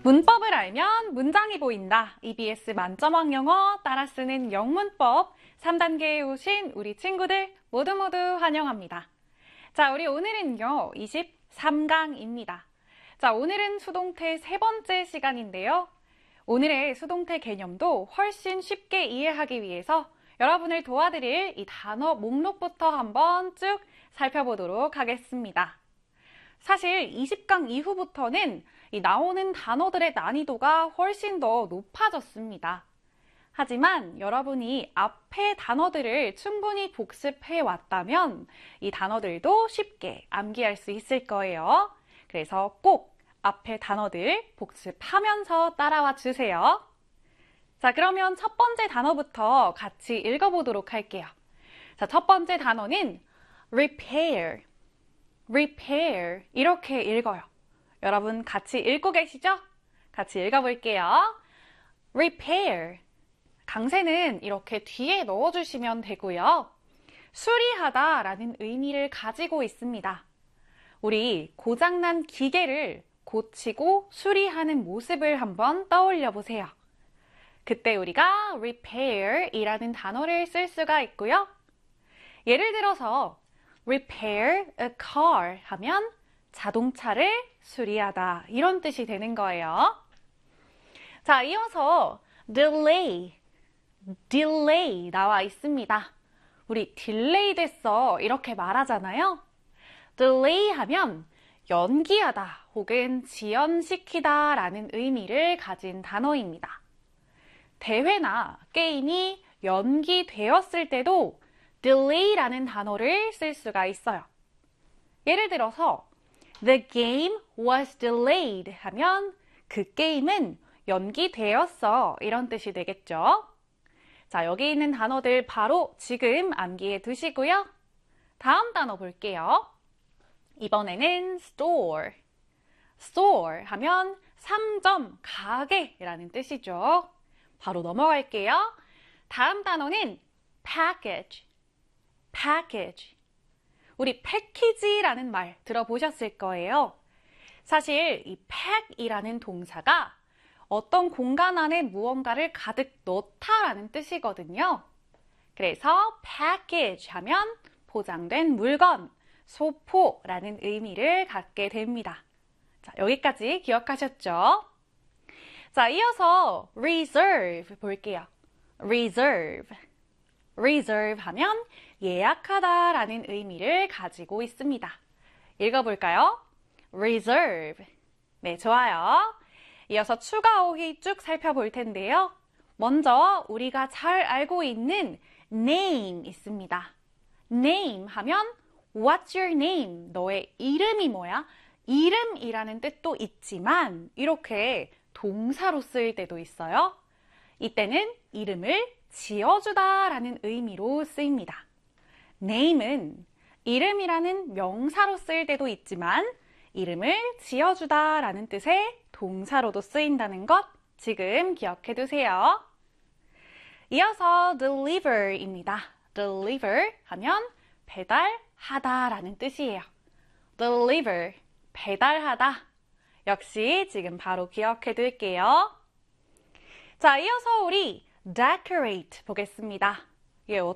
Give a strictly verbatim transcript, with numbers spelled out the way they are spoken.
문법을 알면 문장이 보인다. 이비에스 만점왕 영어 따라 쓰는 영문법 삼 단계에 오신 우리 친구들 모두 모두 환영합니다. 자, 우리 오늘은요 이십삼 강입니다. 자, 오늘은 수동태 세 번째 시간인데요. 오늘의 수동태 개념도 훨씬 쉽게 이해하기 위해서 여러분을 도와드릴 이 단어 목록부터 한번 쭉 살펴보도록 하겠습니다. 사실 이십 강 이후부터는 이 나오는 단어들의 난이도가 훨씬 더 높아졌습니다. 하지만 여러분이 앞의 단어들을 충분히 복습해 왔다면 이 단어들도 쉽게 암기할 수 있을 거예요. 그래서 꼭 앞의 단어들 복습하면서 따라와 주세요. 자, 그러면 첫 번째 단어부터 같이 읽어보도록 할게요. 자, 첫 번째 단어는 repair. repair 이렇게 읽어요. 여러분 같이 읽고 계시죠? 같이 읽어볼게요. repair 강세는 이렇게 뒤에 넣어주시면 되고요. 수리하다 라는 의미를 가지고 있습니다. 우리 고장난 기계를 고치고 수리하는 모습을 한번 떠올려 보세요. 그때 우리가 repair 이라는 단어를 쓸 수가 있고요. 예를 들어서 repair a car 하면 자동차를 수리하다 이런 뜻이 되는 거예요. 자, 이어서 delay, delay 나와 있습니다. 우리 딜레이 됐어 이렇게 말하잖아요. delay 하면 연기하다 혹은 지연시키다 라는 의미를 가진 단어입니다. 대회나 게임이 연기되었을 때도 delay라는 단어를 쓸 수가 있어요. 예를 들어서 The game was delayed 하면 그 게임은 연기되었어 이런 뜻이 되겠죠. 자, 여기 있는 단어들 바로 지금 암기해 두시고요. 다음 단어 볼게요. 이번에는 store. store 하면 상점, 가게라는 뜻이죠. 바로 넘어갈게요. 다음 단어는 package. package. 우리 패키지라는 말 들어보셨을 거예요. 사실 이 pack이라는 동사가 어떤 공간 안에 무언가를 가득 넣다라는 뜻이거든요. 그래서 package 하면 포장된 물건, 소포라는 의미를 갖게 됩니다. 자, 여기까지 기억하셨죠? 자, 이어서 reserve 볼게요. reserve. reserve 하면 예약하다 라는 의미를 가지고 있습니다. 읽어볼까요? reserve. 네, 좋아요. 이어서 추가 어휘 쭉 살펴볼 텐데요. 먼저 우리가 잘 알고 있는 name 있습니다. name 하면 what's your name? 너의 이름이 뭐야? 이름이라는 뜻도 있지만 이렇게 동사로 쓰일 때도 있어요. 이때는 이름을 지어주다 라는 의미로 쓰입니다. name은 이름이라는 명사로 쓰일 때도 있지만 이름을 지어주다 라는 뜻의 동사로도 쓰인다는 것 지금 기억해 두세요. 이어서 deliver입니다. deliver 하면 배달하다 라는 뜻이에요. deliver, 배달하다. 역시 지금 바로 기억해 둘게요. 자, 이어서 우리 decorate 보겠습니다. 이게